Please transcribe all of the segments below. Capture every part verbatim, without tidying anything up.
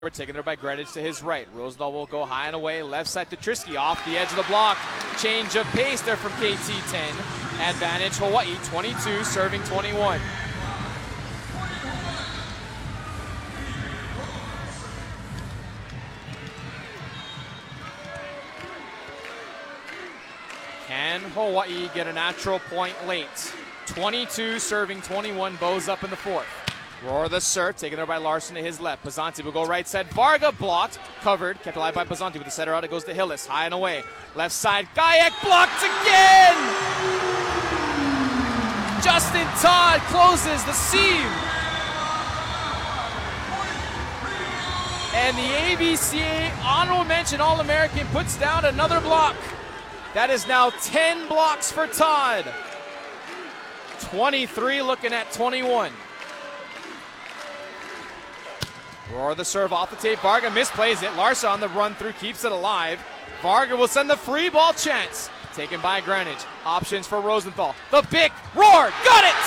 We're taken there by Greenwich to his right. Rosendahl will go high and away. Left side to Trisky off the edge of the block. Change of pace there from K T ten. Advantage Hawaii, twenty-two serving twenty-one. Can Hawaii get a natural point late? twenty-two serving twenty-one. Bows up in the fourth. Roar the serve, taken there by Larson to his left. Bazanti will go right side. Varga blocked, covered, kept alive by Bazanti with the setter out. It goes to Hillis, high and away. Left side, Gajek blocked again! Justin Todd closes the seam. And the A B C A honorable mention All-American puts down another block. That is now ten blocks for Todd. twenty-three looking at twenty-one. Roar the serve off the tape. Varga misplays it. Larson on the run through keeps it alive. Varga will send the free ball chance. Taken by Greenwich. Options for Rosenthal. The pick. Roar. Got it!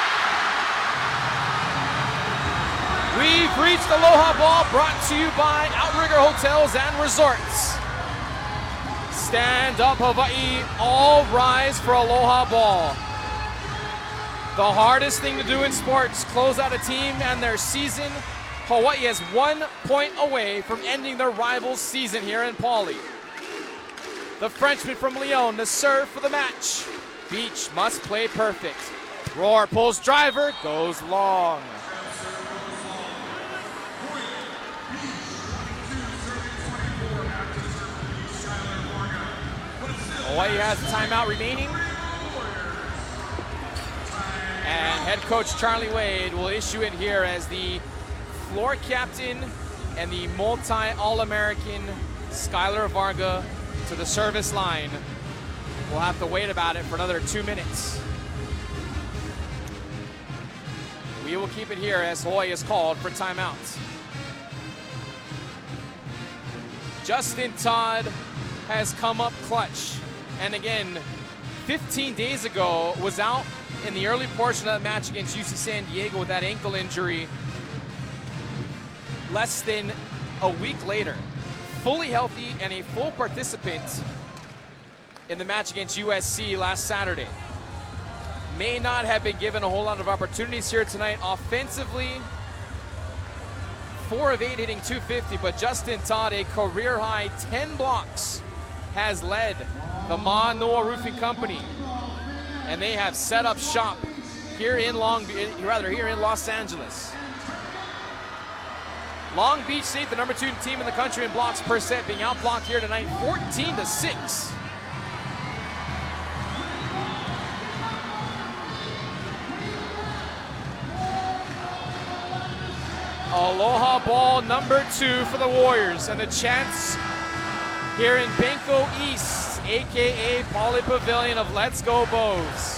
We've reached Aloha Ball, brought to you by Outrigger Hotels and Resorts. Stand up, Hawaii. All rise for Aloha Ball. The hardest thing to do in sports, close out a team and their season. Hawaii is one point away from ending their rivals' season here in Pauley. The Frenchman from Lyon to serve for the match. Beach must play perfect. Roar pulls driver, goes long. Hawaii has a timeout remaining. And head coach Charlie Wade will issue it here as the floor captain and the multi-All-American Skylar Varga to the service line. We'll have to wait about it for another two minutes. We will keep it here as Hawaii is called for timeouts. Justin Todd has come up clutch. And again, fifteen days ago was out in the early portion of that match against U C San Diego with that ankle injury. Less than a week later, fully healthy and a full participant in the match against U S C last Saturday. May not have been given a whole lot of opportunities here tonight offensively. Four of eight hitting two fifty, but Justin Todd, a career high ten blocks, has led the Manoa Roofing Company. And they have set up shop here in Long, rather here in Los Angeles. Long Beach State, the number two team in the country in blocks per set, being outblocked here tonight, fourteen to six. Aloha Ball number two for the Warriors, and the chance here in Benko East, aka Pauley Pavilion of Let's Go Bows.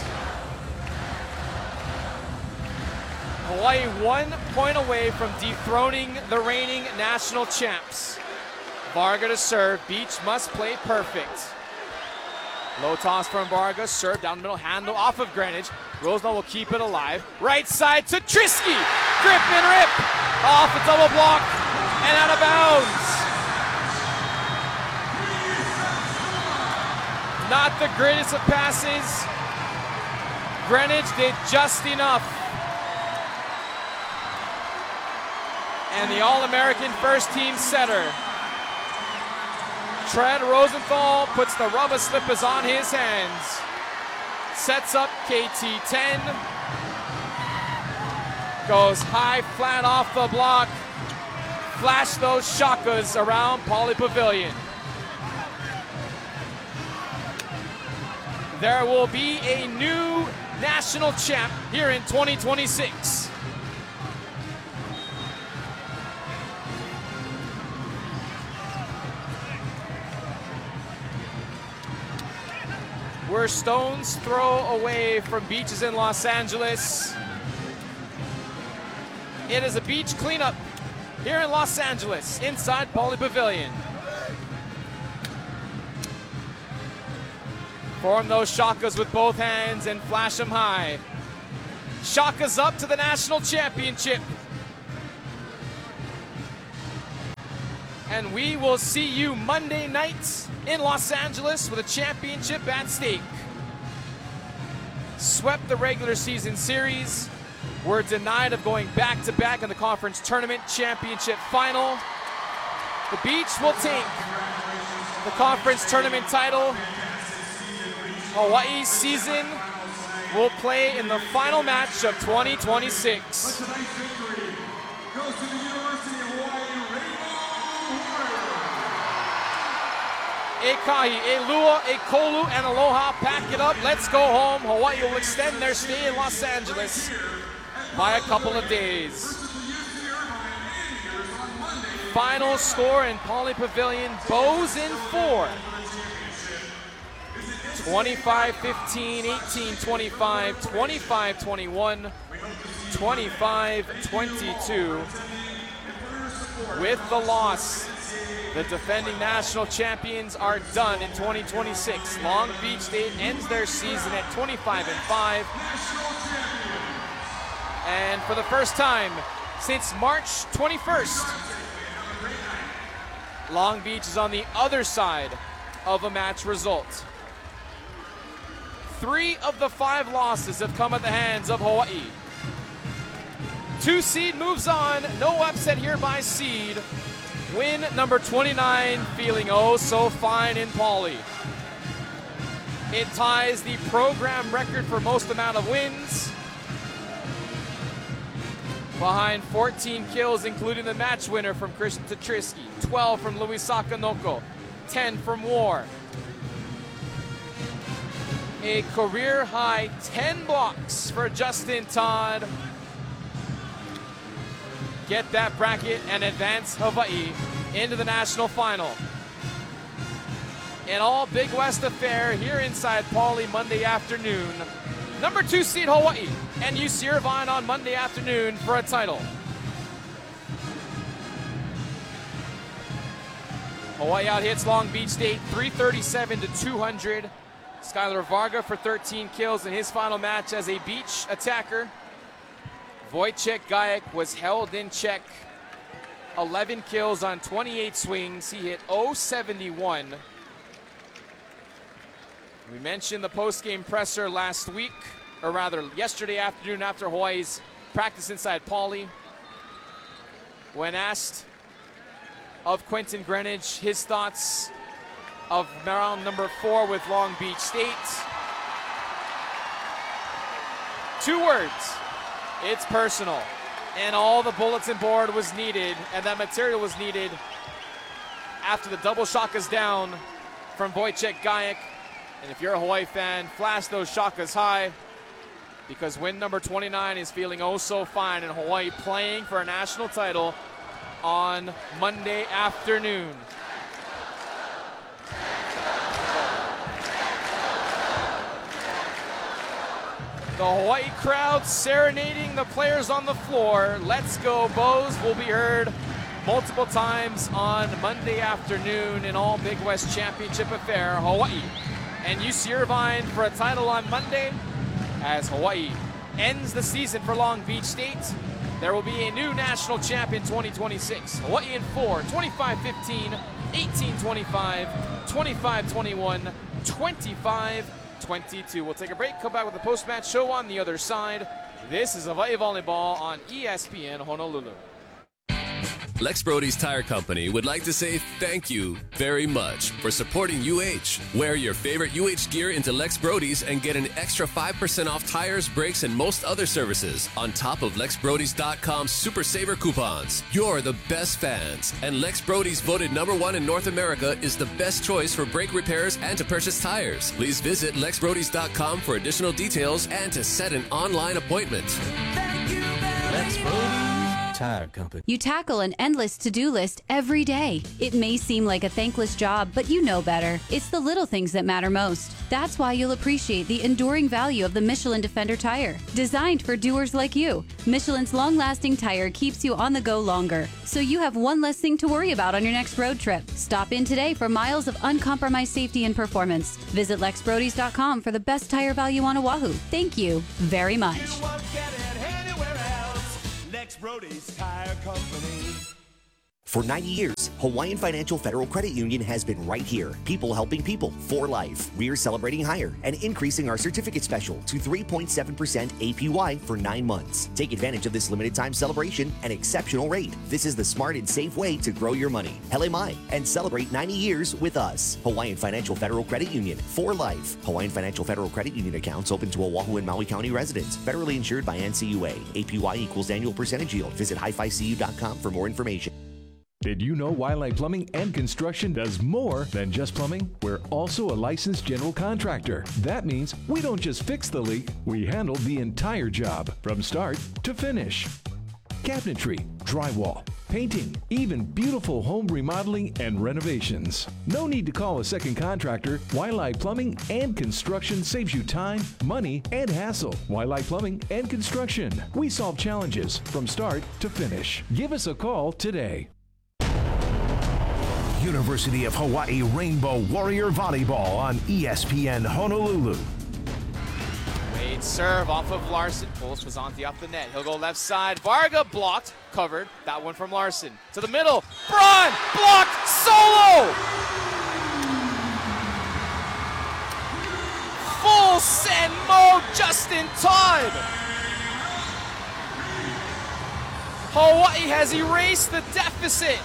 Hawaii one point away from dethroning the reigning national champs. Varga to serve. Beach must play perfect. Low toss from Varga. Serve down the middle. Handle off of Greenwich. Rosendahl will keep it alive. Right side to Trisky. Grip and rip. Off a double block and out of bounds. Not the greatest of passes. Greenwich did just enough. And the All-American first team setter, Trent Rosenthal, puts the rubber slippers on his hands. Sets up K T ten. Goes high, flat off the block. Flash those shakas around Pauley Pavilion. There will be a new national champ here in twenty twenty-six. We're stone's throw away from beaches in Los Angeles. It is a beach cleanup here in Los Angeles, inside Pauley Pavilion. Form those shakas with both hands and flash them high. Shakas up to the national championship. And we will see you Monday night in Los Angeles with a championship at stake. Swept the regular season series. We're denied of going back-to-back in the conference tournament championship final. The Beach will take the conference tournament title. Hawaii's season will play in the final match of twenty twenty-six. Ekahi, Elua, Ekolu, and Aloha pack it up. Let's go home. Hawaii will extend their stay in Los Angeles by a couple of days. Final score in Pauley Pavilion, Bows in four. twenty-five fifteen, eighteen twenty-five, twenty-five twenty-one, twenty-five twenty-two. With the loss, the defending national champions are done in twenty twenty-six. Long Beach State ends their season at twenty-five and five. And for the first time since March twenty-first, Long Beach is on the other side of a match result. Three of the five losses have come at the hands of Hawaii. Two seed moves on, no upset here by seed. Win number twenty-nine, feeling oh so fine in Pauley. It ties the program record for most amount of wins, behind fourteen kills, including the match winner from Christian Tatrisky, twelve from Luisaka Noko, ten from War. A career high ten blocks for Justin Todd. Get that bracket and advance Hawaii into the national final. An all Big West affair here inside Pauley Monday afternoon. Number two seed Hawaii and U C Irvine on Monday afternoon for a title. Hawaii out hits Long Beach State three thirty-seven to two hundred. Skylar Varga for thirteen kills in his final match as a beach attacker. Wojciech Gajek was held in check. eleven kills on twenty-eight swings. He hit oh seventy-one. We mentioned the post-game presser last week, or rather yesterday afternoon after Hawaii's practice inside Pauley. When asked of Quentin Greenidge his thoughts of round number four with Long Beach State. Two words, it's personal. And all the bulletin board was needed, and that material was needed after the double shakas down from Wojciech Gajek. And if you're a Hawaii fan, flash those shakas high, because win number twenty-nine is feeling oh so fine in Hawaii, playing for a national title on Monday afternoon. The Hawaii crowd serenading the players on the floor. Let's go, Bows will be heard multiple times on Monday afternoon in all Big West Championship affair. Hawaii and U C Irvine for a title on Monday as Hawaii ends the season for Long Beach State. There will be a new national champ in twenty twenty-six. Hawaii in four, twenty-five fifteen, eighteen twenty-five, twenty-five twenty-one, twenty-five twenty-two. We'll take a break, come back with the post-match show on the other side. This is Hawaii Volleyball on E S P N Honolulu. Lex Brody's Tire Company would like to say thank you very much for supporting U H. Wear your favorite U H gear into Lex Brody's and get an extra five percent off tires, brakes, and most other services on top of Lex Brodys dot com Super Saver coupons. You're the best fans, and Lex Brody's voted number one in North America is the best choice for brake repairs and to purchase tires. Please visit Lex Brodys dot com for additional details and to set an online appointment. Thank you very Lex Brody's Tire Company. You tackle an endless to-do list every day. It may seem like a thankless job, but you know better. It's the little things that matter most. That's why you'll appreciate the enduring value of the Michelin Defender tire. Designed for doers like you, Michelin's long-lasting tire keeps you on the go longer, so you have one less thing to worry about on your next road trip. Stop in today for miles of uncompromised safety and performance. Visit Lex Brodys dot com for the best tire value on Oahu. Thank you very much. You won't get it anywhere else. Lex Brody's Tire Company. For ninety years, Hawaiian Financial Federal Credit Union has been right here. People helping people for life. We're celebrating higher and increasing our certificate special to three point seven percent A P Y for nine months. Take advantage of this limited time celebration and exceptional rate. This is the smart and safe way to grow your money. Hele mai, and celebrate ninety years with us. Hawaiian Financial Federal Credit Union for life. Hawaiian Financial Federal Credit Union accounts open to Oahu and Maui County residents. Federally insured by N C U A. A P Y equals annual percentage yield. Visit hi fi c u dot com for more information. Did you know Wildlife Plumbing and Construction does more than just plumbing? We're also a licensed general contractor. That means we don't just fix the leak, we handle the entire job from start to finish. Cabinetry, drywall, painting, even beautiful home remodeling and renovations. No need to call a second contractor. Wildlife Plumbing and Construction saves you time, money, and hassle. Wildlife Plumbing and Construction. We solve challenges from start to finish. Give us a call today. University of Hawaii Rainbow Warrior Volleyball on E S P N Honolulu. Wade serve off of Larson. Pulls Pazanti off the net. He'll go left side. Varga blocked, covered. That one from Larson. To the middle. Braun blocked. Solo. Full send mode just in time. Hawaii has erased the deficit.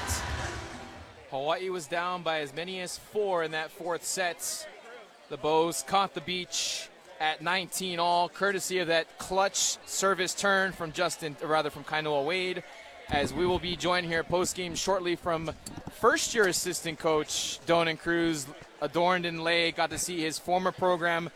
Hawaii was down by as many as four in that fourth set. The Bows caught the beach at nineteen all, courtesy of that clutch service turn from Justin, or rather from Kainoa Wade, as we will be joined here post-game shortly from first-year assistant coach Donan Cruz. Adorned in lay, got to see his former program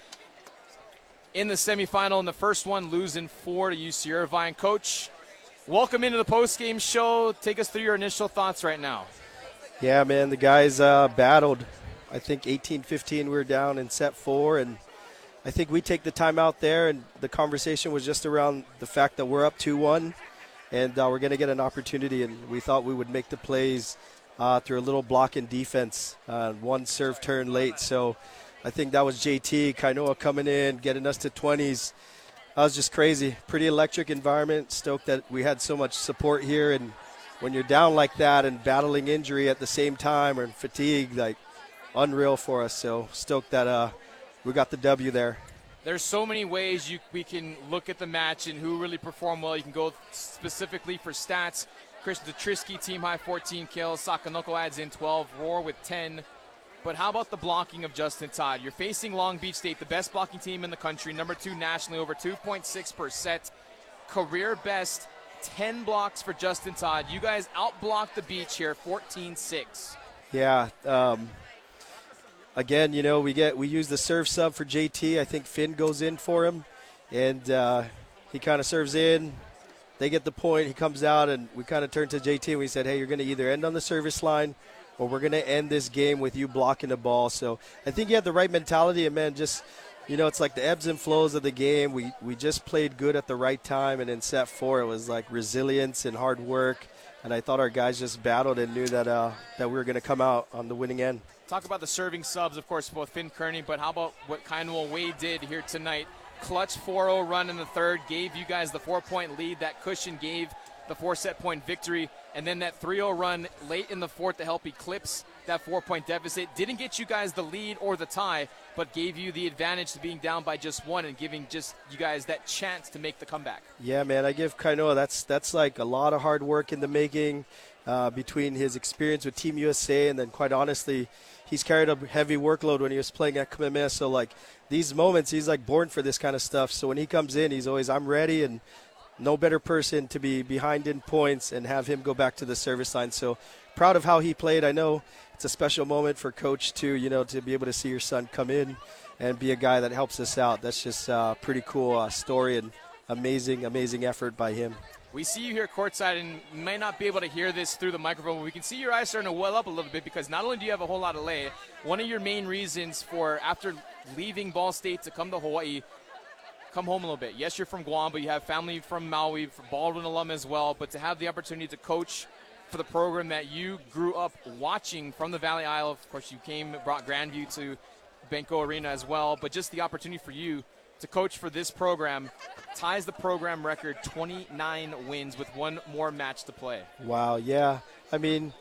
in the semifinal in the first one, losing four to U C Irvine. Coach, welcome into the post-game show. Take us through your initial thoughts right now. Yeah, man, the guys uh, battled. I think eighteen fifteen we were down in set four, and I think we take the time out there, and the conversation was just around the fact that we're up two one, and uh, we're going to get an opportunity, and we thought we would make the plays uh, through a little block in defense, uh, one serve turn late. So I think that was J T, Kainoa coming in, getting us to twenties. That was just crazy. Pretty electric environment. Stoked that we had so much support here, and when you're down like that and battling injury at the same time or fatigue, like unreal for us. So stoked that uh, we got the W there. There's so many ways you we can look at the match and who really performed well. You can go specifically for stats. Chris Detrisky, team high fourteen kills. Sakanoko adds in twelve. Roar with ten. But how about the blocking of Justin Todd? You're facing Long Beach State, the best blocking team in the country, number two nationally, over two point six per set. Career best. ten blocks for Justin Todd. You guys outblocked the beach here, fourteen six. Yeah. Um, again, you know, we get we use the serve sub for J T. I think Finn goes in for him, and uh, he kind of serves in. They get the point. He comes out, and we kind of turn to J T, and we said, hey, you're going to either end on the service line or we're going to end this game with you blocking the ball. So I think you had the right mentality, and, man, just – you know, it's like the ebbs and flows of the game. We we just played good at the right time, and in set four it was like resilience and hard work. And I thought our guys just battled and knew that uh, that we were going to come out on the winning end. Talk about the serving subs, of course, both Finn Kearney, but how about what Kainoa Wade did here tonight? Clutch four oh run in the third, gave you guys the four-point lead. That cushion gave the four-set point victory. And then that three oh run late in the fourth to help eclipse that four-point deficit. Didn't get you guys the lead or the tie, but gave you the advantage to being down by just one and giving just you guys that chance to make the comeback. Yeah, man, I give Kainoa, that's that's like a lot of hard work in the making uh, between his experience with Team U S A, and then quite honestly, he's carried a heavy workload when he was playing at Kamehameha. So, like, these moments, he's, like, born for this kind of stuff. So when he comes in, he's always, I'm ready, and no better person to be behind in points and have him go back to the service line. So proud of how he played. I know it's a special moment for Coach, too, you know, to be able to see your son come in and be a guy that helps us out. That's just a uh, pretty cool uh, story and amazing, amazing effort by him. We see you here courtside, and you may not be able to hear this through the microphone, but we can see your eyes starting to well up a little bit, because not only do you have a whole lot of lay, one of your main reasons for, after leaving Ball State to come to Hawaii, come home a little bit. Yes, you're from Guam, but you have family from Maui, from Baldwin alum as well, but to have the opportunity to coach for the program that you grew up watching from the Valley Isle. Of course, you came, brought Grandview to Benko Arena as well, but just the opportunity for you to coach for this program ties the program record, twenty-nine wins with one more match to play. Wow, yeah. I mean,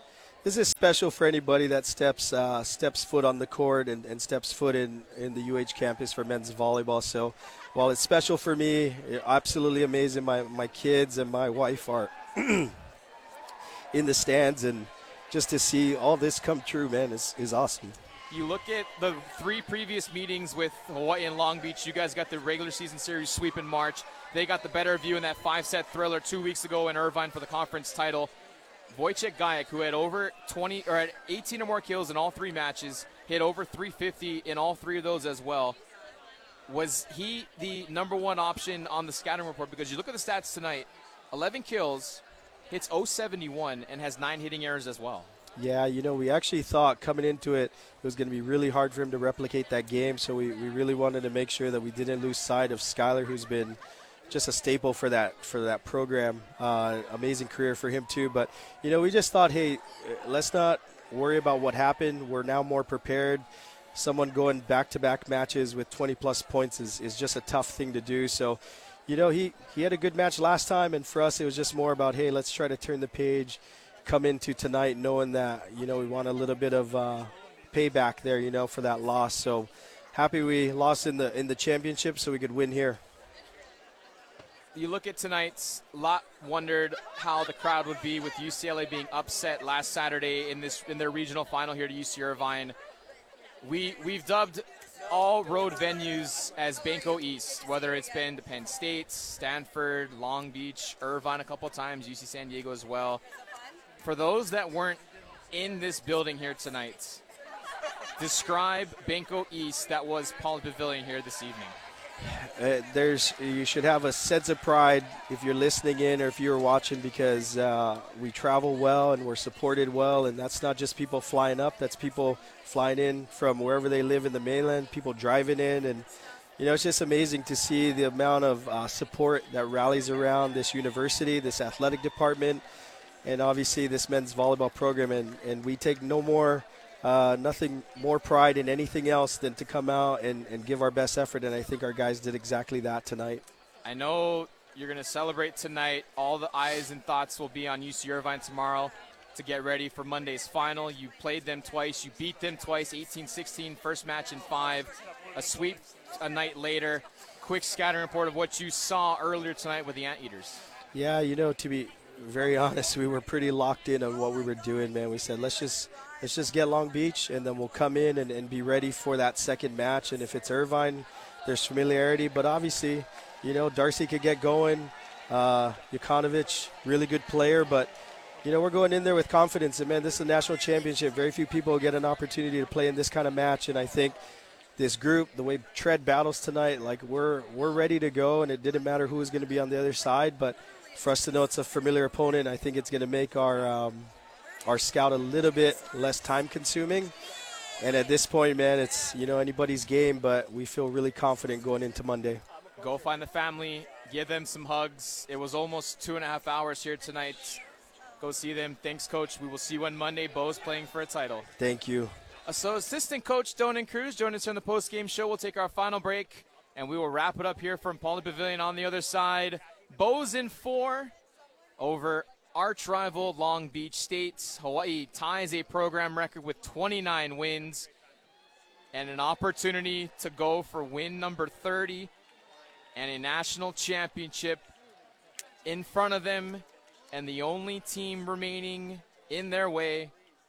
this is special for anybody that steps uh, steps foot on the court and, and steps foot in, in the U H campus for men's volleyball. So while it's special for me, absolutely amazing. My, my kids and my wife are in the stands, and just to see all this come true, man, is, is awesome. You look at the three previous meetings with Hawaii and Long Beach. You guys got the regular season series sweep in March. They got the better of you in that five-set thriller two weeks ago in Irvine for the conference title. Wojciech Gajek, who had over twenty or had eighteen or more kills in all three matches, hit over three fifty in all three of those as well. Was he the number one option on the scouting report? Because you look at the stats tonight, eleven kills, hits oh seventy-one, and has nine hitting errors as well. Yeah, you know, we actually thought coming into it, it was going to be really hard for him to replicate that game, so we, we really wanted to make sure that we didn't lose sight of Skylar, who's been just a staple for that for that program. Uh, amazing career for him, too. But, you know, we just thought, hey, let's not worry about what happened. We're now more prepared. Someone going back-to-back matches with twenty-plus points is, is just a tough thing to do. So, you know, he, he had a good match last time, and for us it was just more about, hey, let's try to turn the page, come into tonight knowing that, you know, we want a little bit of uh, payback there, you know, for that loss. So happy we lost in the in the championship so we could win here. You look at tonight's, lot wondered how the crowd would be with U C L A being upset last Saturday in this in their regional final here to U C Irvine. We, we've dubbed all road venues as Banco East, whether it's been to Penn State, Stanford, Long Beach, Irvine a couple times, U C San Diego as well. For those that weren't in this building here tonight, describe Banco East that was Pauley Pavilion here this evening. Uh, there's you should have a sense of pride if you're listening in or if you're watching, because uh, we travel well and we're supported well, and that's not just people flying up, that's people flying in from wherever they live in the mainland, people driving in, and you know, it's just amazing to see the amount of uh, support that rallies around this university, this athletic department, and obviously this men's volleyball program, and, and we take no more, uh, nothing more pride in anything else than to come out and, and give our best effort, and I think our guys did exactly that tonight. I know you're going to celebrate tonight. All the eyes and thoughts will be on U C Irvine tomorrow to get ready for Monday's final. You played them twice. You beat them twice, eighteen sixteen, first match in five, a sweep a night later. Quick scattering report of what you saw earlier tonight with the Anteaters. Yeah, you know, to be very honest, we were pretty locked in on what we were doing, man. We said, let's just let's just get Long Beach, and then we'll come in and, and be ready for that second match. And if it's Irvine, there's familiarity. But obviously, you know, Darcy could get going. Uh, Jokanovic, really good player. But, you know, we're going in there with confidence. And, man, this is a national championship. Very few people get an opportunity to play in this kind of match. And I think this group, the way Tread battles tonight, like we're we're ready to go. And it didn't matter who was going to be on the other side. But for us to know it's a familiar opponent, I think it's going to make our um, our scout a little bit less time-consuming. And at this point, man, it's, you know, anybody's game, but we feel really confident going into Monday. Go find the family, give them some hugs. It was almost two and a half hours here tonight. Go see them. Thanks, Coach. We will see you on Monday. Bo's playing for a title. Thank you. So assistant coach Donan Cruz joining us on the post-game show. We'll take our final break, and we will wrap it up here from Pauley Pavilion on the other side. Bo's in four over arch rival Long Beach State. Hawaii ties a program record with twenty-nine wins and an opportunity to go for win number thirty and a national championship in front of them, and the only team remaining in their way,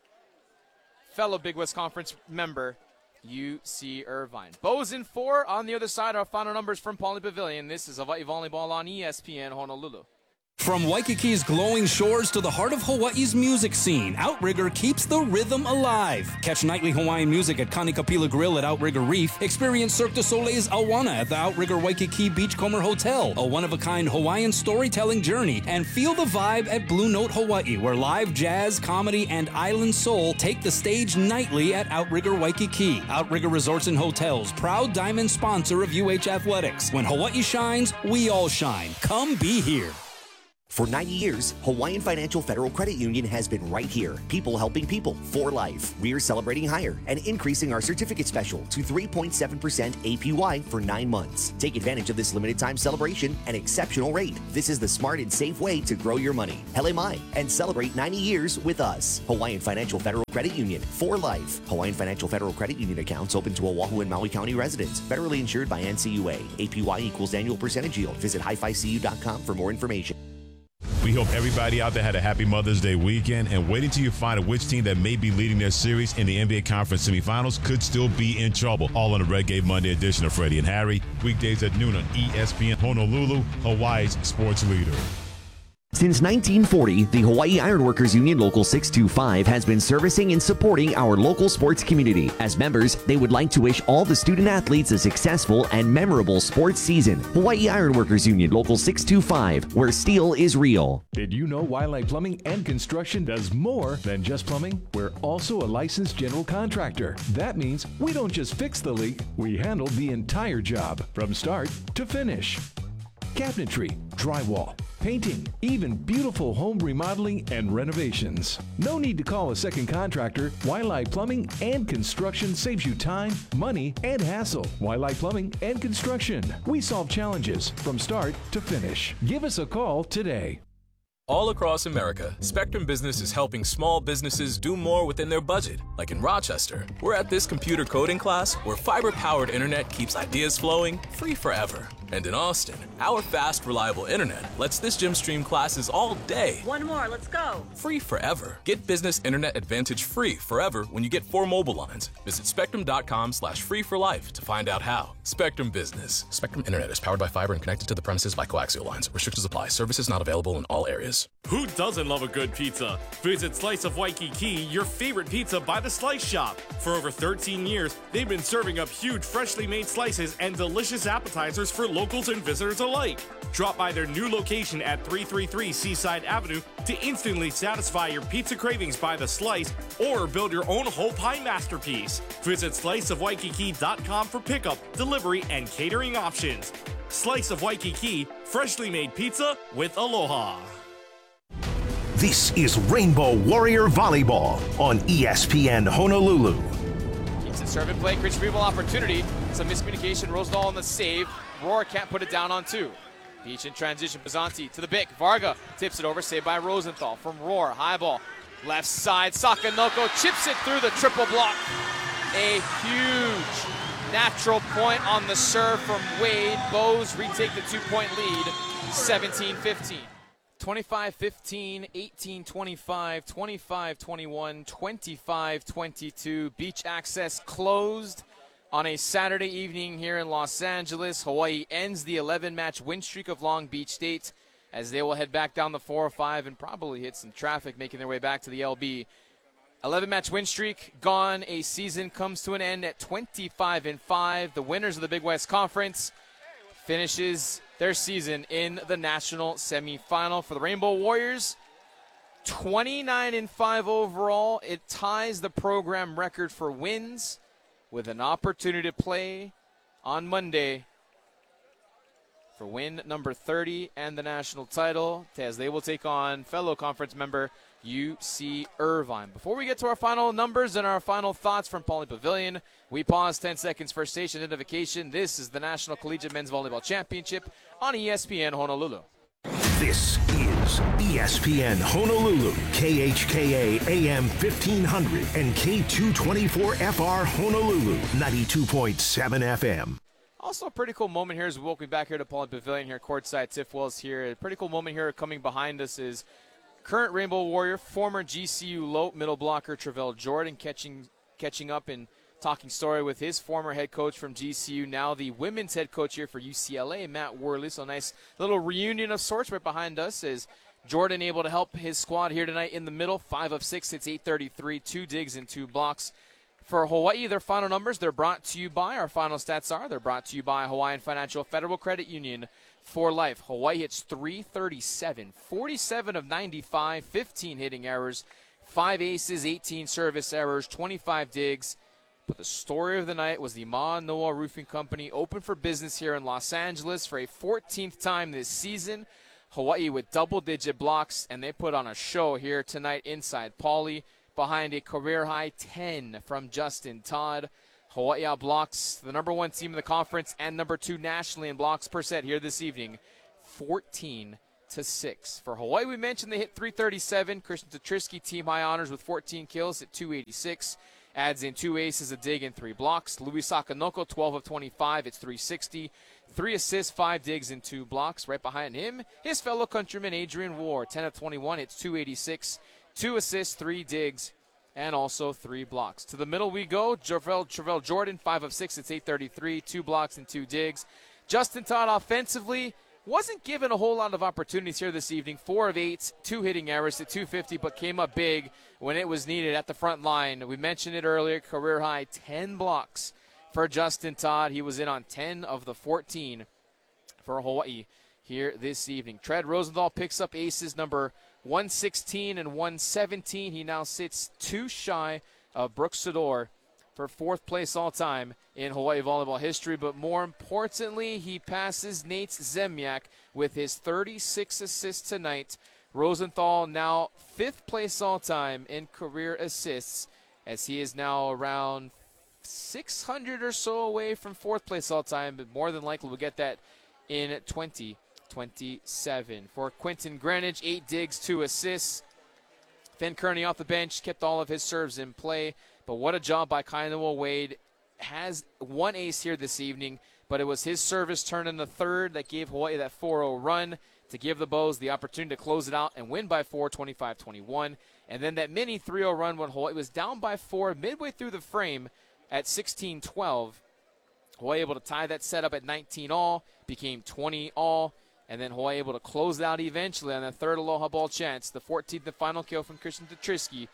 fellow Big West Conference member U C Irvine. Bo's in four. On the other side, our final numbers from Pauley Pavilion. This is Hawaii Volleyball on E S P N Honolulu. From Waikiki's glowing shores to the heart of Hawaii's music scene, Outrigger keeps the rhythm alive. Catch nightly Hawaiian music at Kanikapila Grill at Outrigger Reef. Experience Cirque du Soleil's Awana at the Outrigger Waikiki Beachcomber Hotel, a one-of-a-kind Hawaiian storytelling journey. And feel the vibe at Blue Note Hawaii, where live jazz, comedy, and island soul take the stage nightly at Outrigger Waikiki. Outrigger Resorts and Hotels, proud diamond sponsor of U H Athletics. When Hawaii shines, we all shine. Come be here. For ninety years, Hawaiian Financial Federal Credit Union has been right here. People helping people for life. We're celebrating higher and increasing our certificate special to three point seven percent A P Y for nine months. Take advantage of this limited time celebration and exceptional rate. This is the smart and safe way to grow your money. Hele mai and celebrate ninety years with us. Hawaiian Financial Federal Credit Union for life. Hawaiian Financial Federal Credit Union accounts open to Oahu and Maui County residents. Federally insured by N C U A. A P Y equals annual percentage yield. Visit hi fi c u dot com for more information. We hope everybody out there had a happy Mother's Day weekend, and wait until you find out which team that may be leading their series in the N B A Conference semifinals could still be in trouble. All on the Red Gate Monday edition of Freddie and Harry, weekdays at noon on E S P N Honolulu, Hawaii's sports leader. Since nineteen forty, the Hawaii Ironworkers Union Local six two five has been servicing and supporting our local sports community. As members, they would like to wish all the student athletes a successful and memorable sports season. Hawaii Ironworkers Union Local six two five, where steel is real. Did you know Wildlife Plumbing and Construction does more than just plumbing? We're also a licensed general contractor. That means we don't just fix the leak, we handle the entire job from start to finish. Cabinetry, drywall, painting, even beautiful home remodeling and renovations. No need to call a second contractor. Wildlife Plumbing and Construction saves you time, money, and hassle. Wildlife Plumbing and Construction. We solve challenges from start to finish. Give us a call today. All across America, Spectrum Business is helping small businesses do more within their budget. Like in Rochester, we're at this computer coding class where fiber-powered internet keeps ideas flowing free forever. And in Austin, our fast, reliable internet lets this gym stream classes all day. One more, let's go. Free forever. Get business internet advantage free forever when you get four mobile lines. Visit spectrum.com slash free for life to find out how. Spectrum Business. Spectrum Internet is powered by fiber and connected to the premises by coaxial lines. Restrictions apply. Services not available in all areas. Who doesn't love a good pizza? Visit Slice of Waikiki, your favorite pizza by the Slice Shop. For over thirteen years, they've been serving up huge, freshly made slices and delicious appetizers for locals and visitors alike. Drop by their new location at three thirty-three Seaside Avenue to instantly satisfy your pizza cravings by the slice or build your own whole pie masterpiece. Visit slice of waikiki dot com for pickup, delivery, and catering options. Slice of Waikiki, freshly made pizza with aloha. This is Rainbow Warrior Volleyball on E S P N Honolulu. Keeps it serve and play, creates a real opportunity. Some miscommunication, Rosendahl on the save. Roar can't put it down on two. Beach in transition, Pizzanti to the Bic. Varga tips it over, saved by Rosenthal from Roar. High ball, left side, Sakanoko chips it through the triple block. A huge natural point on the serve from Wade. Bows retake the two-point lead, seventeen fifteen. twenty-five fifteen, eighteen twenty-five, twenty-five twenty-one, twenty-five twenty-two. Beach access closed on a Saturday evening here in Los Angeles. Hawaii ends the eleven-match win streak of Long Beach State as they will head back down the four oh five and probably hit some traffic making their way back to the L B. eleven-match win streak gone. A season comes to an end at twenty-five and five. The winners of the Big West Conference finishes their season in the national semifinal. For the Rainbow Warriors, twenty-nine and five overall. It ties the program record for wins with an opportunity to play on Monday for win number thirty and the national title, as they will take on fellow conference member U C Irvine. Before we get to our final numbers and our final thoughts from Pauley Pavilion, we pause ten seconds for station identification. This is the National Collegiate Men's Volleyball Championship on E S P N Honolulu. This is E S P N Honolulu, K H K A A M fifteen hundred and K two twenty-four F R Honolulu, ninety-two point seven F M. Also a pretty cool moment here as we welcome back here to Pauley Pavilion here courtside. Tiff Wells here. A pretty cool moment here coming behind us is current Rainbow Warrior, former G C U Lope middle blocker Travell Jordan catching catching up and talking story with his former head coach from G C U, now the women's head coach here for U C L A, Matt Worley. So a nice little reunion of sorts right behind us. Is Jordan able to help his squad here tonight in the middle? Five of six, hits eight thirty-three, two digs and two blocks. For Hawaii, their final numbers, they're brought to you by, our final stats are, they're brought to you by Hawaiian Financial Federal Credit Union for life. Hawaii hits three thirty-seven, forty-seven of ninety-five, fifteen hitting errors, five aces, eighteen service errors, twenty-five digs. But the story of the night was the Manoa Roofing Company, open for business here in Los Angeles for a fourteenth time this season. Hawaii with double-digit blocks, and they put on a show here tonight inside Pauley behind a career-high ten from Justin Todd. Hawaii outblocks the number one team in the conference and number two nationally in blocks per set here this evening, fourteen to six. For Hawaii, we mentioned they hit three thirty-seven. Christian Tetrisky, team high honors with fourteen kills at two eighty-six. Adds in two aces, a dig, and three blocks. Luis Sakanoko, twelve of twenty-five. It's three sixty. Three assists, five digs, and two blocks. Right behind him, his fellow countryman Adrian Ward, ten of twenty-one. It's two eighty-six. Two assists, three digs, and also three blocks. To the middle we go. Travell, Travell Jordan, five of six. It's eight thirty-three. Two blocks and two digs. Justin Todd offensively wasn't given a whole lot of opportunities here this evening. Four of eight, two hitting errors at two fifty, but came up big when it was needed at the front line. We mentioned it earlier, career high ten blocks for Justin Todd. He was in on ten of the fourteen for Hawaii here this evening. Tread Rosenthal picks up aces number one sixteen and one seventeen. He now sits two shy of Brooks Sador for fourth place all-time in Hawaii volleyball history. But more importantly, he passes Nate Zemyak with his thirty-six assists tonight. Rosenthal now fifth place all-time in career assists, as he is now around six hundred or so away from fourth place all-time, but more than likely will get that in twenty twenty-seven. For Quentin Greenwich, eight digs, two assists. Finn Kearney off the bench, kept all of his serves in play. But what a job by Kainoa Wade. Has one ace here this evening, but it was his service turn in the third that gave Hawaii that four oh run to give the Bows the opportunity to close it out and win by four, twenty-five twenty-one. And then that mini three oh run when Hawaii was down by four midway through the frame at sixteen twelve. Hawaii able to tie that set up at nineteen all, became twenty all, and then Hawaii able to close it out eventually on the third Aloha Ball chance. The fourteenth and final kill from Christian Tetrisky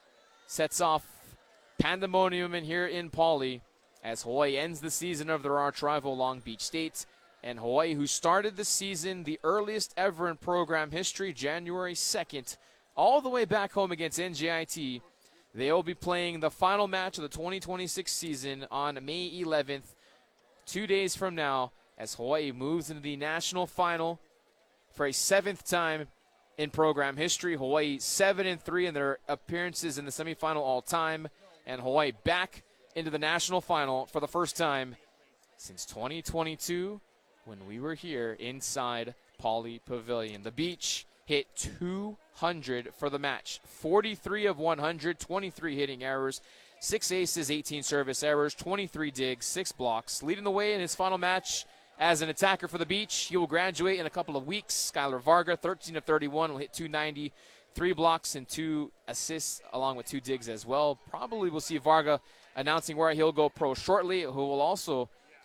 sets off pandemonium in here in Pauley as Hawaii ends the season of their arch rival Long Beach State. And Hawaii, who started the season the earliest ever in program history, January second, all the way back home against N J I T. They will be playing the final match of the twenty twenty-six season on May eleventh, two days from now, as Hawaii moves into the national final for a seventh time in program history. Hawaii seven and three in their appearances in the semifinal all time, and Hawaii back into the national final for the first time since twenty twenty-two, when we were here inside Pauley Pavilion. The Beach hit two hundred for the match, forty-three of one hundred, twenty-three hitting errors, six aces, eighteen service errors, twenty-three digs, six blocks. Leading the way in his final match as an attacker for the Beach, he will graduate in a couple of weeks. Skylar Varga, thirteen of thirty-one, will hit two ninety, three blocks and two assists, along with two digs as well. Probably we'll see Varga announcing where he'll go pro shortly, who will also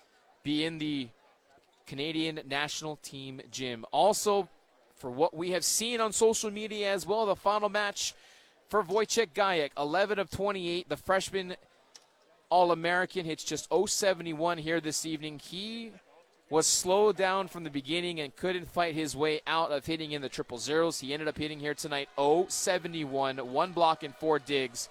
be in the Canadian national team gym. Also, for what we have seen on social media as well, the final match for Wojciech Gajek, eleven of twenty-eight, the freshman All-American, hits just oh seventy-one here this evening. He was slowed down from the beginning and couldn't fight his way out of hitting in the triple zeros. He ended up hitting here tonight oh seventy-one, one block and four digs.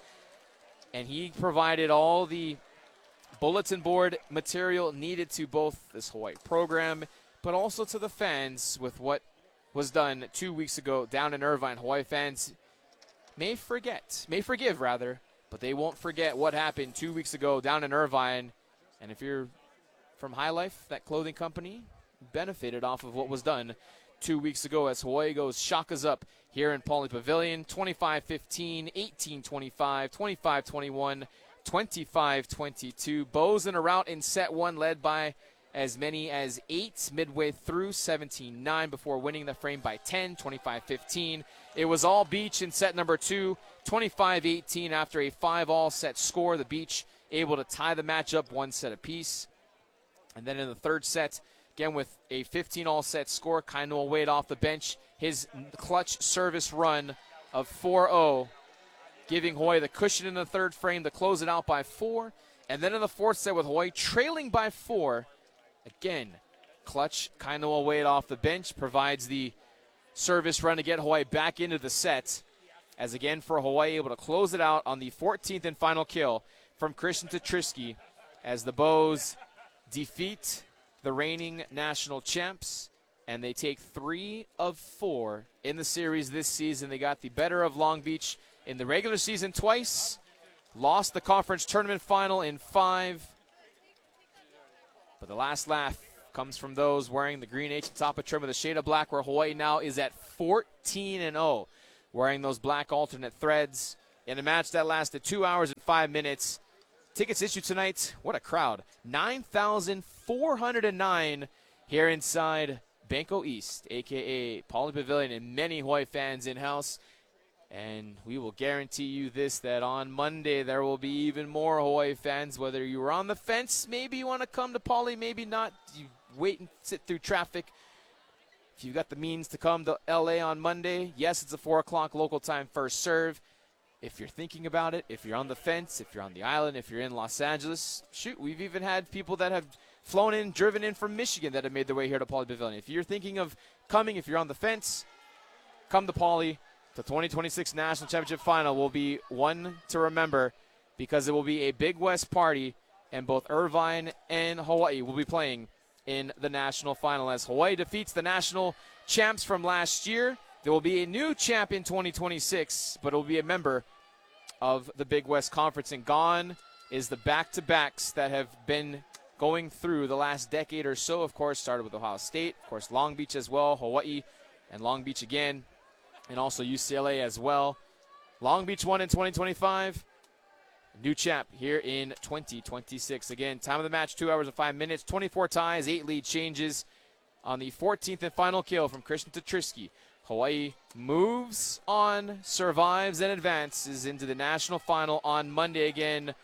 And he provided all the bulletin board material needed to both this Hawaii program, but also to the fans with what was done two weeks ago down in Irvine. Hawaii fans may forget, may forgive rather, but they won't forget what happened two weeks ago down in Irvine. And if you're from High Life, that clothing company benefited off of what was done two weeks ago as Hawaii goes Shakas up here in Pauley Pavilion, twenty-five fifteen, eighteen twenty-five, twenty-five twenty-one, twenty-five twenty-two. Bows in a rout in set one, led by as many as eight midway through, seventeen nine, before winning the frame by ten, twenty-five fifteen. It was all Beach in set number two, twenty-five eighteen. After a five-all set score, the Beach able to tie the match up one set apiece. And then in the third set, again with a fifteen-all set score, Kainoa Wade off the bench, his clutch service run of four oh, giving Hawaii the cushion in the third frame to close it out by four. And then in the fourth set with Hawaii trailing by four, again, clutch Kainoa Wade off the bench provides the service run to get Hawaii back into the set. As again for Hawaii able to close it out on the fourteenth and final kill from Christian Tetrisky as the Bows defeat the reigning national champs and they take three of four in the series this season. They got the better of Long Beach in the regular season twice, lost the conference tournament final in five. But the last laugh comes from those wearing the green H top of trim with a shade of black, where Hawaii now is at fourteen and oh, wearing those black alternate threads in a match that lasted two hours and five minutes. Tickets issued tonight. What a crowd. nine thousand four hundred nine here inside Banco East, a k a. Pauley Pavilion, and many Hawaii fans in-house. And we will guarantee you this, that on Monday there will be even more Hawaii fans, whether you were on the fence, maybe you want to come to Pauley, maybe not. You wait and sit through traffic. If you've got the means to come to L A on Monday, yes, it's a four o'clock local time first serve. If you're thinking about it, if you're on the fence, if you're on the island, if you're in Los Angeles, shoot, we've even had people that have flown in, driven in from Michigan that have made their way here to Pauley Pavilion. If you're thinking of coming, if you're on the fence, come to Pauley. The twenty twenty-six National Championship Final will be one to remember, because it will be a Big West party, and both Irvine and Hawaii will be playing in the National Final. As Hawaii defeats the national champs from last year, there will be a new champ in twenty twenty-six, but it will be a member of the Big West Conference. And gone is the back-to-backs that have been going through the last decade or so. Of course, started with Ohio State, of course, Long Beach as well, Hawaii, and Long Beach again, and also U C L A as well. Long Beach won in twenty twenty-five. New champ here in twenty twenty-six. Again, time of the match, two hours and five minutes, twenty-four ties, eight lead changes on the fourteenth and final kill from Christian Tetrisky. Hawaii moves on, survives, and advances into the national final on Monday again.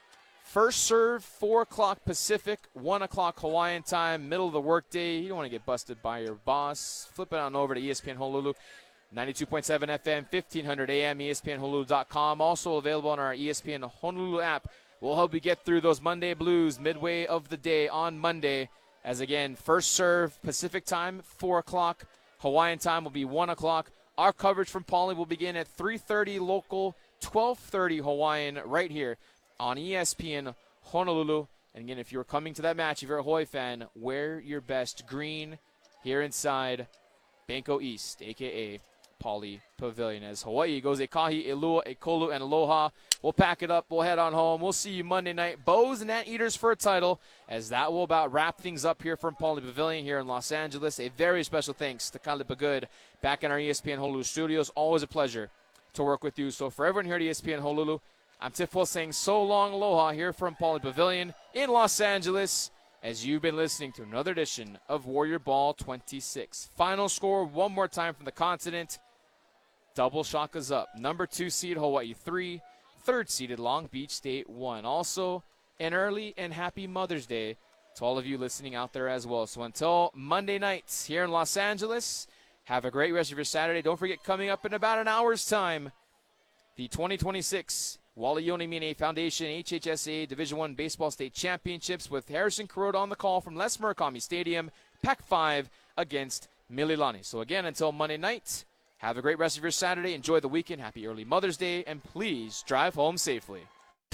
First serve, four o'clock Pacific, one o'clock Hawaiian time, middle of the workday. You don't want to get busted by your boss. Flip it on over to E S P N Honolulu. ninety-two point seven F M, fifteen hundred A M, E S P N Honolulu dot com. Also available on our E S P N Honolulu app. We'll help you get through those Monday blues midway of the day on Monday. As again, first serve Pacific time, four o'clock. Hawaiian time will be one o'clock. Our coverage from Pauley will begin at three thirty local, twelve thirty Hawaiian, right here on E S P N Honolulu. And again, if you're coming to that match, if you're a Hawaii fan, wear your best green here inside Banco East, a k a. Pauley Pavilion, as Hawaii goes Ekahi, Elua, Ekolu, and Aloha. We'll pack it up. We'll head on home. We'll see you Monday night. Bows and Anteaters for a title, as that will about wrap things up here from Pauley Pavilion here in Los Angeles. A very special thanks to Kalipa Good back in our E S P N Honolulu studios. Always a pleasure to work with you. So for everyone here at E S P N Honolulu, I'm Tiff Hill saying so long aloha here from Pauley Pavilion in Los Angeles, as you've been listening to another edition of Warrior Ball twenty-six. Final score one more time from the continent. Double Shakas up. Number two seed Hawaii three, third seeded Long Beach State one. Also, an early and happy Mother's Day to all of you listening out there as well. So until Monday nights here in Los Angeles, have a great rest of your Saturday. Don't forget, coming up in about an hour's time, the twenty twenty-six Wale Ione Foundation H H S A Division One Baseball State Championships with Harrison Kuroda on the call from Les Murakami Stadium, Pac five against Mililani. So again, until Monday night, have a great rest of your Saturday. Enjoy the weekend. Happy early Mother's Day. And please drive home safely.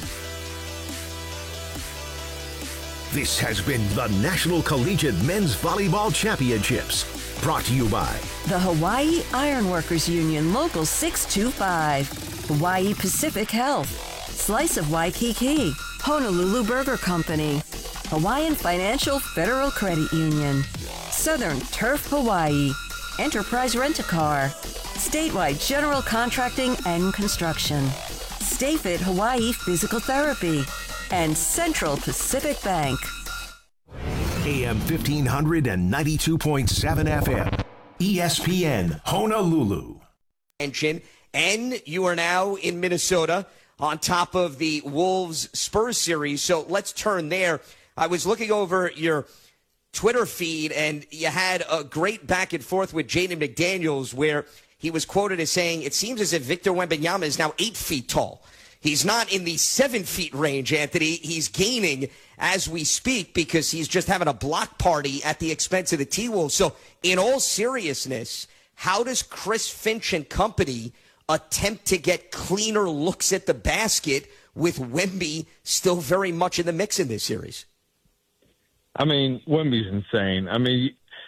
This has been the National Collegiate Men's Volleyball Championships. Brought to you by the Hawaii Ironworkers Union Local six two five, Hawaii Pacific Health, Slice of Waikiki, Honolulu Burger Company, Hawaiian Financial Federal Credit Union, Southern Turf Hawaii, Enterprise Rent-A-Car, Statewide General Contracting and Construction, Stayfit Hawaii Physical Therapy, and Central Pacific Bank. A M fifteen hundred and ninety-two point seven F M, E S P N Honolulu. And you are now in Minnesota on top of the Wolves-Spurs series, so let's turn there. I was looking over your Twitter feed, and you had a great back and forth with Jaden McDaniels where he was quoted as saying, it seems as if Victor Wembanyama is now eight feet tall. He's not in the seven feet range, Anthony. He's gaining as we speak because he's just having a block party at the expense of the T-Wolves. So in all seriousness, how does Chris Finch and company attempt to get cleaner looks at the basket with Wemby still very much in the mix in this series? I mean, Wemby's insane. I mean,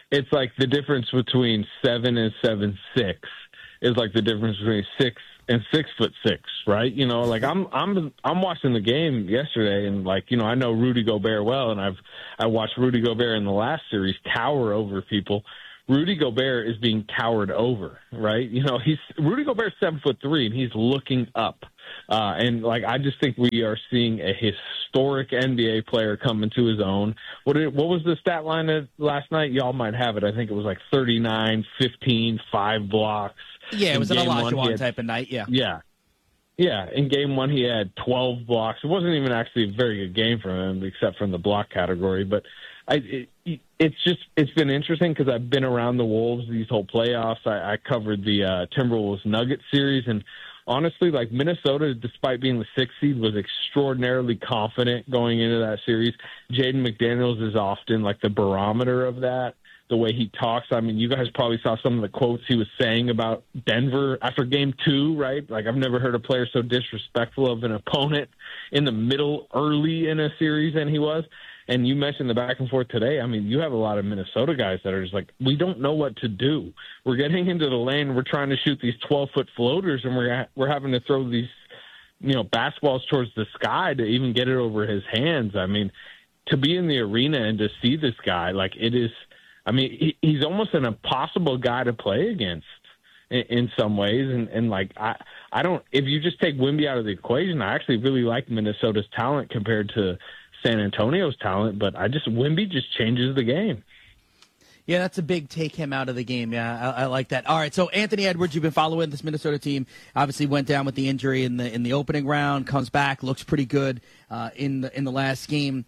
it's like the difference between seven and seven six is like the difference between six and six foot six, right? You know, like I'm I'm I'm watching the game yesterday, and like you know I know Rudy Gobert well, and I've I watched Rudy Gobert in the last series tower over people. Rudy Gobert is being towered over, right? You know, he's Rudy Gobert's seven foot three, and he's looking up. Uh, and like I just think we are seeing a historic N B A player come into his own. What did, what was the stat line last night? Y'all might have it. I think it was like thirty-nine, fifteen, five blocks. Yeah, it was an game one, Olajuwon had- type of night. Yeah. Yeah. Yeah, in game one he had twelve blocks. It wasn't even actually a very good game for him, except from the block category. But I, it, it's just it's been interesting because I've been around the Wolves these whole playoffs. I, I covered the uh, Timberwolves Nuggets series, and honestly, like Minnesota, despite being the sixth seed, was extraordinarily confident going into that series. Jaden McDaniels is often like the barometer of that. The way he talks. I mean, you guys probably saw some of the quotes he was saying about Denver after game two, right? Like, I've never heard a player so disrespectful of an opponent in the middle early in a series than he was. And you mentioned the back and forth today. I mean, you have a lot of Minnesota guys that are just like, we don't know what to do. We're getting into the lane. We're trying to shoot these twelve-foot floaters, and we're we're having to throw these, you know, basketballs towards the sky to even get it over his hands. I mean, to be in the arena and to see this guy, like, it is – I mean, he, he's almost an impossible guy to play against in, in some ways. And, and like, I, I don't, if you just take Wemby out of the equation, I actually really like Minnesota's talent compared to San Antonio's talent. But I just, Wemby just changes the game. Yeah, that's a big take him out of the game. Yeah, I, I like that. All right, so Anthony Edwards, you've been following this Minnesota team. Obviously, went down with the injury in the in the opening round. Comes back, looks pretty good uh, in the in the last game.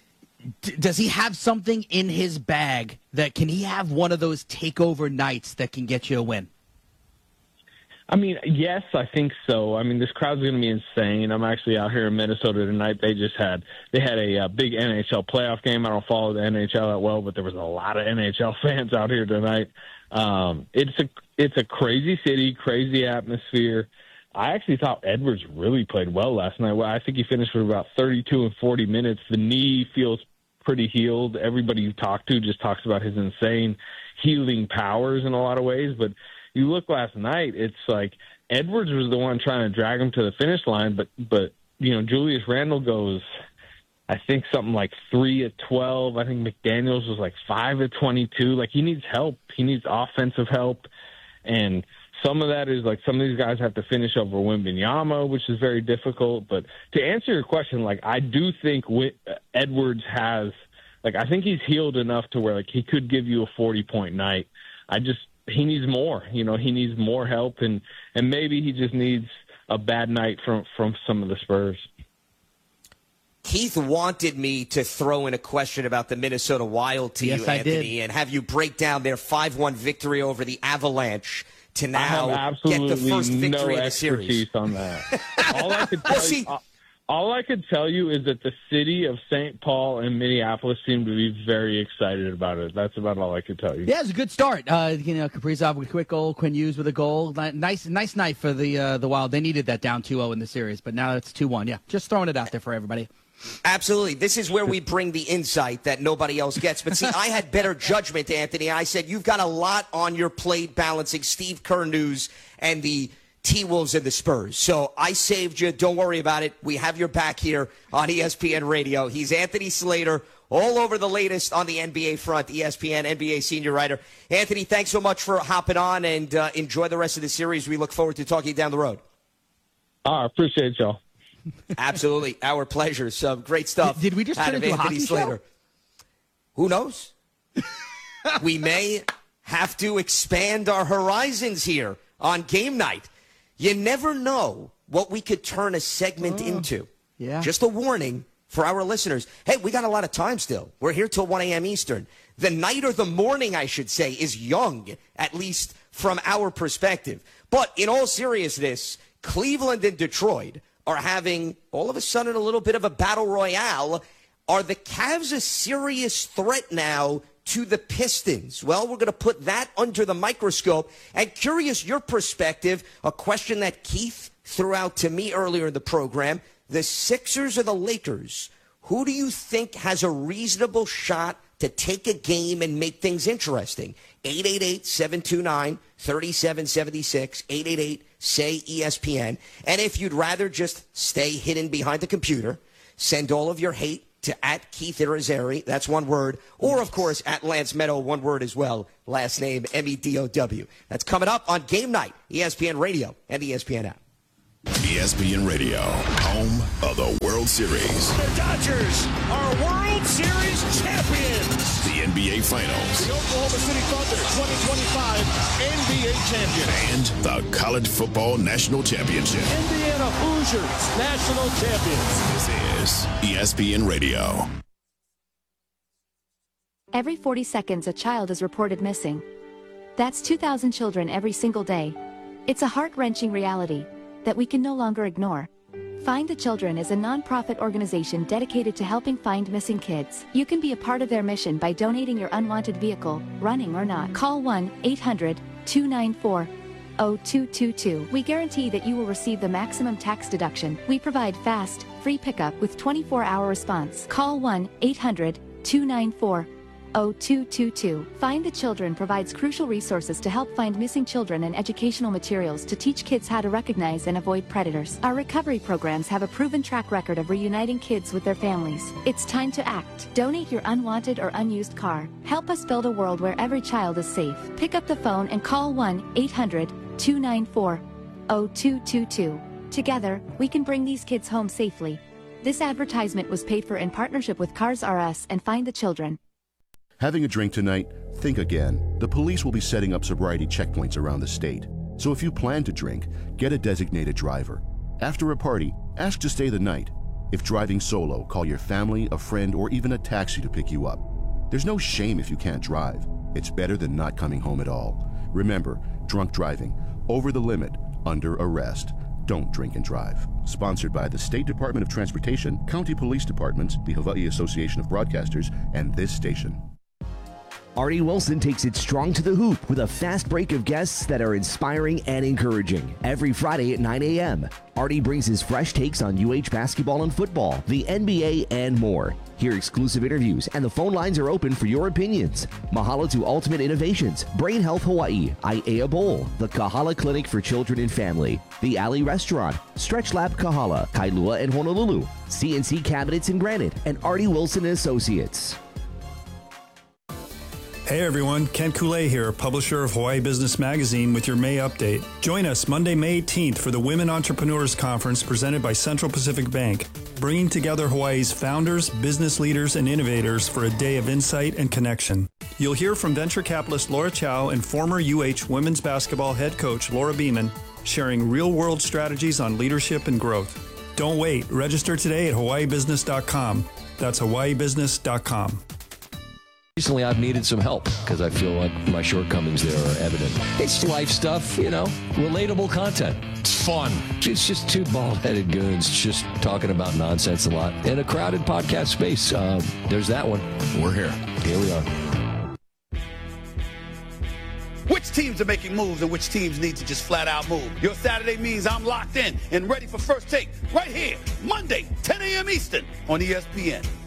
D- does he have something in his bag that can he have one of those takeover nights that can get you a win? I mean, yes, I think so. I mean, this crowd's going to be insane. I'm actually out here in Minnesota tonight. They just had they had a, a big N H L playoff game. I don't follow the N H L that well, but there was a lot of N H L fans out here tonight. Um, it's a it's a crazy city, crazy atmosphere. I actually thought Edwards really played well last night. Well, I think he finished with about thirty-two and forty minutes. The knee feels pretty healed. Everybody you talk to just talks about his insane healing powers in a lot of ways. But you look last night, it's like Edwards was the one trying to drag him to the finish line. But, but you know, Julius Randle goes, I think, something like three at twelve. I think McDaniels was like five at twenty-two. Like, he needs help. He needs offensive help. And some of that is like some of these guys have to finish over Wembanyama, which is very difficult. But to answer your question, like I do think Edwards has, like I think he's healed enough to where like he could give you a forty-point night. I just he needs more. You know, he needs more help, and and maybe he just needs a bad night from from some of the Spurs. Keith wanted me to throw in a question about the Minnesota Wild to yes, you, I Anthony, did. and have you break down their five one victory over the Avalanche to I now have get the absolutely first victory no in the series. expertise on that. All I could Well, tell see- you, all I could tell you is that the city of Saint Paul and Minneapolis seem to be very excited about it. That's about all I could tell you. Yeah, it was a good start. Uh, you know, Kaprizov with a quick goal, Quinn Hughes with a goal. Ni- Nice, nice night for the uh, the Wild. They needed that down two oh in the series, but now it's two one. Yeah, just throwing it out there for everybody. Absolutely. This is where we bring the insight that nobody else gets. But see, I had better judgment, Anthony. I said, you've got a lot on your plate balancing Steve Kerr news and the T-Wolves and the Spurs. So I saved you. Don't worry about it. We have your back here on E S P N Radio. He's Anthony Slater, all over the latest on the N B A front, E S P N, N B A senior writer. Anthony, thanks so much for hopping on, and uh, enjoy the rest of the series. We look forward to talking down the road. I appreciate y'all. Absolutely. Our pleasure. Some great stuff. Did, did we just out turn of into a Anthony hockey Slater. show? Who knows? We may have to expand our horizons here on game night. You never know what we could turn a segment Oh, into. yeah. Just a warning for our listeners. Hey, we got a lot of time still. We're here till one a.m. Eastern. The night or the morning, I should say, is young, at least from our perspective. But in all seriousness, Cleveland and Detroit are having, all of a sudden, a little bit of a battle royale. Are the Cavs a serious threat now to the Pistons? Well, we're going to put that under the microscope. And curious your perspective, a question that Keith threw out to me earlier in the program. The Sixers or the Lakers, who do you think has a reasonable shot to take a game and make things interesting. eight eight eight, seven two nine, three seven seven six, eight eight eight, S A Y, E S P N. And if you'd rather just stay hidden behind the computer, send all of your hate to at Keith Irizarry, that's one word, or, of course, at Lance Meadow, one word as well, last name M E D O W. That's coming up on Game Night, E S P N Radio and the E S P N app. E S P N Radio, home of the World Series. The Dodgers are World Series champions. The N B A Finals. The Oklahoma City Thunder twenty twenty-five N B A champion. And the College Football National Championship. Indiana Hoosiers national champions. This is E S P N Radio. Every forty seconds, a child is reported missing. That's two thousand children every single day. It's a heart-wrenching reality that we can no longer ignore. Find the Children is a non-profit organization dedicated to helping find missing kids. You can be a part of their mission by donating your unwanted vehicle, running or not. Call one eight hundred, two nine four, zero two two two. We guarantee that you will receive the maximum tax deduction. We provide fast, free pickup with twenty-four hour response. Call one eight hundred, two nine four, zero two two two. Find the Children provides crucial resources to help find missing children and educational materials to teach kids how to recognize and avoid predators. Our recovery programs have a proven track record of reuniting kids with their families. It's time to act. Donate your unwanted or unused car. Help us build a world where every child is safe. Pick up the phone and call one eight hundred, two nine four, zero two two two. Together, we can bring these kids home safely. This advertisement was paid for in partnership with Cars R Us and Find the Children. Having a drink tonight? Think again. The police will be setting up sobriety checkpoints around the state. So if you plan to drink, get a designated driver. After a party, ask to stay the night. If driving solo, call your family, a friend, or even a taxi to pick you up. There's no shame if you can't drive. It's better than not coming home at all. Remember, drunk driving, over the limit, under arrest. Don't drink and drive. Sponsored by the State Department of Transportation, County Police Departments, the Hawaii Association of Broadcasters, and this station. Artie Wilson takes it strong to the hoop with a fast break of guests that are inspiring and encouraging. Every Friday at nine a.m., Artie brings his fresh takes on U H basketball and football, the N B A, and more. Hear exclusive interviews, and the phone lines are open for your opinions. Mahalo to Ultimate Innovations, Brain Health Hawaii, Aiea Bowl, the Kahala Clinic for Children and Family, the Alley Restaurant, Stretch Lab Kahala, Kailua and Honolulu, C N C Cabinets and Granite, and Artie Wilson and Associates. Hey everyone, Kent Koulé here, publisher of Hawaii Business Magazine with your May update. Join us Monday, May eighteenth for the Women Entrepreneurs Conference presented by Central Pacific Bank, bringing together Hawaii's founders, business leaders, and innovators for a day of insight and connection. You'll hear from venture capitalist Laura Chow and former U H women's basketball head coach Laura Beeman, sharing real-world strategies on leadership and growth. Don't wait. Register today at hawaii business dot com. That's hawaii business dot com. Recently, I've needed some help because I feel like my shortcomings there are evident. It's life stuff, you know, relatable content. It's fun. It's just two bald-headed goons just talking about nonsense a lot in a crowded podcast space. Uh, there's that one. We're here. Here we are. Which teams are making moves and which teams need to just flat out move? Your Saturday means I'm locked in and ready for First Take right here, Monday, ten a.m. Eastern on E S P N.